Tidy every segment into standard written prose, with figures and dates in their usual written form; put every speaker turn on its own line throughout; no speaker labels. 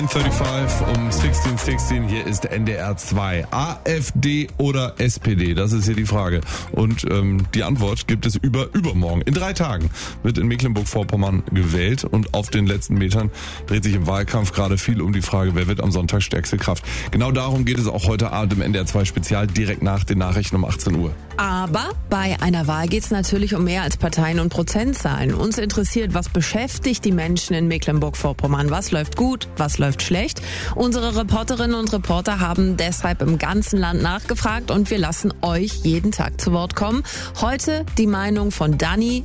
35 um 16:16, hier ist NDR 2. AfD oder SPD? Das ist hier die Frage. Und die Antwort gibt es übermorgen. In 3 Tagen wird in Mecklenburg-Vorpommern gewählt und auf den letzten Metern dreht sich im Wahlkampf gerade viel um die Frage, wer wird am Sonntag stärkste Kraft. Genau darum geht es auch heute Abend im NDR 2 Spezial, direkt nach den Nachrichten um 18 Uhr.
Aber bei einer Wahl geht es natürlich um mehr als Parteien und Prozentzahlen. Uns interessiert, was beschäftigt die Menschen in Mecklenburg-Vorpommern? Was läuft gut, was läuft schlecht? Unsere Reporterinnen und Reporter haben deshalb im ganzen Land nachgefragt und wir lassen euch jeden Tag zu Wort kommen. Heute die Meinung von Dani,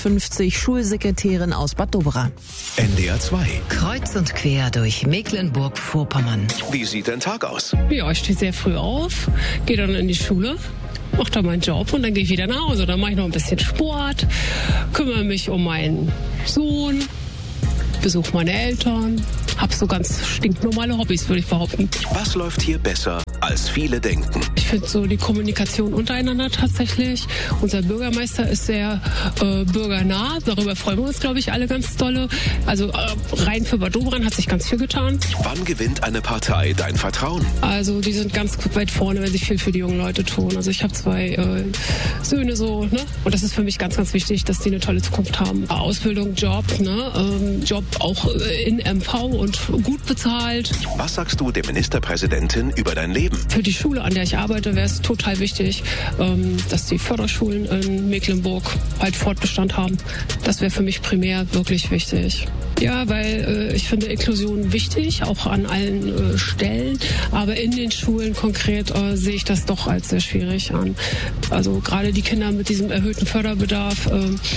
51, Schulsekretärin aus Bad Doberan.
NDR 2.
Kreuz und quer durch Mecklenburg-Vorpommern.
Wie sieht dein Tag aus?
Ja, ich stehe sehr früh auf, gehe dann in die Schule, mache da meinen Job und dann gehe ich wieder nach Hause. Dann mache ich noch ein bisschen Sport, kümmere mich um meinen Sohn, besuche meine Eltern, habe so ganz stinknormale Hobbys, würde ich behaupten.
Was läuft hier besser, als viele denken?
Ich finde so die Kommunikation untereinander tatsächlich. Unser Bürgermeister ist sehr bürgernah. Darüber freuen wir uns, glaube ich, alle ganz dolle. Also rein für Bad Doberan hat sich ganz viel getan.
Wann gewinnt eine Partei dein Vertrauen?
Also die sind ganz weit vorne, wenn sie viel für die jungen Leute tun. Also ich habe 2 Söhne so, ne? Und das ist für mich ganz, ganz wichtig, dass die eine tolle Zukunft haben. Ausbildung, Job, ne? Job auch in MV und gut bezahlt.
Was sagst du der Ministerpräsidentin über dein Leben?
Für die Schule, an der ich arbeite, wäre es total wichtig, dass die Förderschulen in Mecklenburg halt Fortbestand haben. Das wäre für mich primär wirklich wichtig. Ja, weil ich finde Inklusion wichtig, auch an allen Stellen. Aber in den Schulen konkret sehe ich das doch als sehr schwierig an. Also gerade die Kinder mit diesem erhöhten Förderbedarf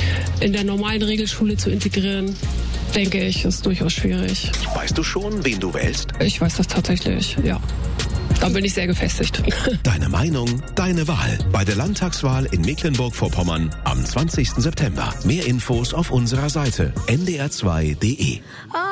in der normalen Regelschule zu integrieren, denke ich, ist durchaus schwierig.
Weißt du schon, wen du wählst?
Ich weiß das tatsächlich, ja. Da bin ich sehr gefestigt.
Deine Meinung, deine Wahl. Bei der Landtagswahl in Mecklenburg-Vorpommern am 20. September. Mehr Infos auf unserer Seite ndr2.de.